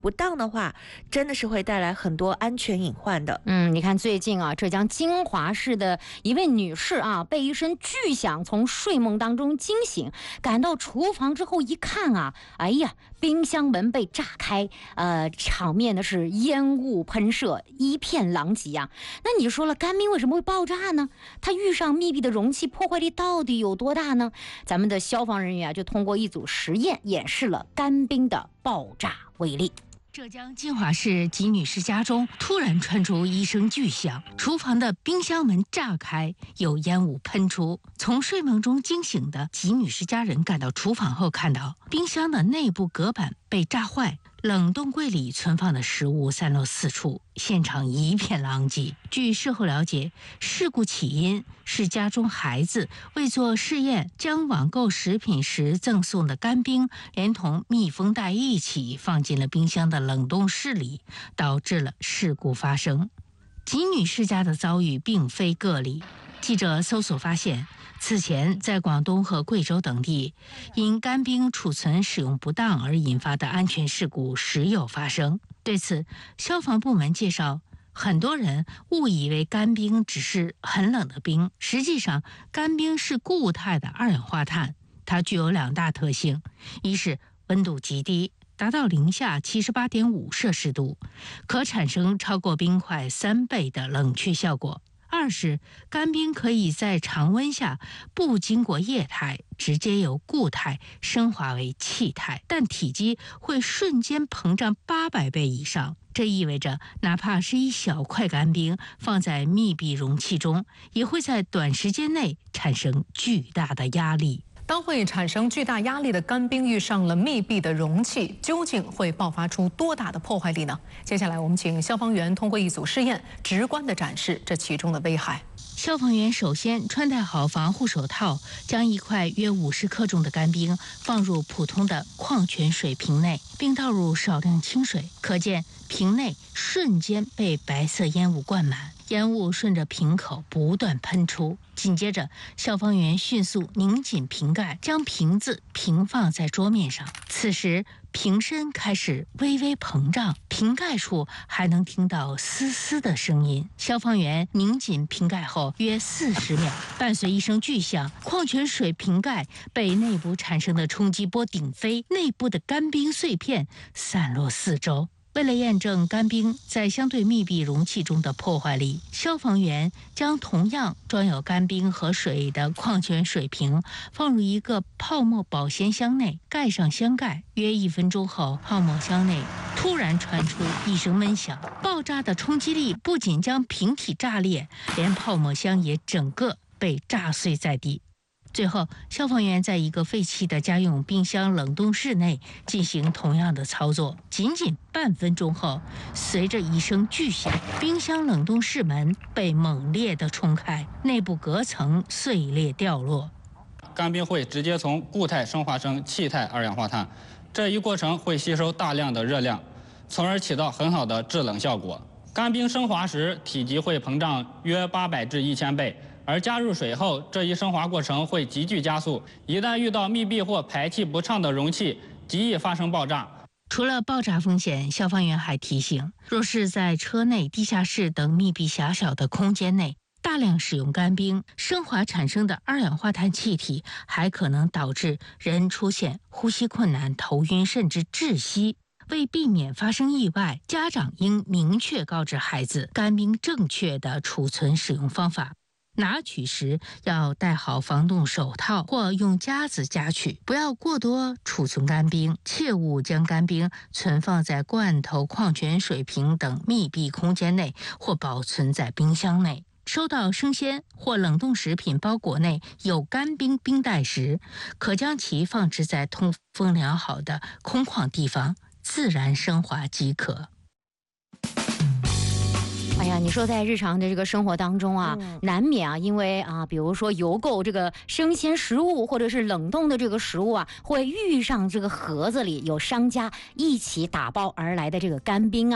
不当的话，真的是会带来很多安全隐患的。 你看最近啊，浙江金华市的一位女士啊，被一声巨响从睡梦当中惊醒，赶到厨房之后一看啊，哎呀，冰箱门被炸开，场面呢是烟雾喷射，一片狼藉啊。那你就说了，干冰为什么会爆炸呢？它遇上密闭的容器，破坏力到底有多大呢？咱们的消防人员啊，就通过一组实验演示了干冰的爆炸威力。 浙江金华市吉女士家中突然传出一声巨响，厨房的冰箱门炸开，有烟雾喷出。从睡梦中惊醒的吉女士家人赶到厨房后，看到冰箱的内部隔板被炸坏，冷冻柜里存放的食物散落四处，现场一片狼藉。据事后了解，事故起因是家中孩子为做试验，将网购食品时赠送的干冰连同密封袋一起放进了冰箱的冷冻室里，导致了事故发生。吉女士家的遭遇并非个例，记者搜索发现，此前在广东和贵州等地，因干冰储存使用不当而引发的安全事故时有发生。对此，消防部门介绍，很多人误以为干冰只是很冷的冰，实际上干冰是固态的二氧化碳，它具有两大特性，一是温度极低，达到零下78.5摄氏度，可产生超过冰块3倍的冷却效果；二是干冰可以在常温下不经过液态，直接由固态升华为气态，但体积会瞬间膨胀800倍以上。这意味着，哪怕是一小块干冰放在密闭容器中，也会在短时间内产生巨大的压力。 当会产生巨大压力的干冰遇上了密闭的容器，究竟会爆发出多大的破坏力呢？接下来我们请消防员通过一组试验，直观地展示这其中的危害。 消防员首先穿戴好防护手套，将一块约50克重的干冰放入普通的矿泉水瓶内，并倒入少量清水。可见瓶内瞬间被白色烟雾灌满，烟雾顺着瓶口不断喷出。紧接着，消防员迅速拧紧瓶盖，将瓶子平放在桌面上。此时，瓶身开始微微膨胀，瓶盖处还能听到嘶嘶的声音。消防员拧紧瓶盖后约40秒，伴随一声巨响，矿泉水瓶盖被内部产生的冲击波顶飞，内部的干冰碎片散落四周。为了验证干冰在相对密闭容器中的破坏力，消防员将同样装有干冰和水的矿泉水瓶放入一个泡沫保鲜箱内，盖上箱盖。约1分钟后，泡沫箱内突然传出一声闷响，爆炸的冲击力不仅将瓶体炸裂，连泡沫箱也整个被炸碎在地。最后，消防员在一个废弃的家用冰箱冷冻室内进行同样的操作。仅仅半分钟后，随着一声巨响，冰箱冷冻室门被猛烈地冲开，内部隔层碎裂掉落。 干冰会直接从固态升华成气态二氧化碳，这一过程会吸收大量的热量，从而起到很好的制冷效果。干冰升华时，体积会膨胀约800至1000倍。而加入水后，这一升华过程会急剧加速，一旦遇到密闭或排气不畅的容器，极易发生爆炸。 除了爆炸风险，消防员还提醒，若是在车内、地下室等密闭狭小的空间内大量使用干冰，升华产生的二氧化碳气体还可能导致人出现呼吸困难、头晕甚至窒息。为避免发生意外，家长应明确告知孩子干冰正确的储存使用方法。拿取时要戴好防冻手套或用夹子夹取，不要过多储存干冰，切勿将干冰存放在罐头、矿泉水瓶等密闭空间内或保存在冰箱内。收到生鲜或冷冻食品包裹内有干冰冰袋时，可将其放置在通风良好的空旷地方，自然升华即可。 哎呀，你说在日常的这个生活当中啊，难免啊，因为啊，比如说邮购这个生鲜食物或者是冷冻的这个食物啊，会遇上这个盒子里有商家一起打包而来的这个干冰啊。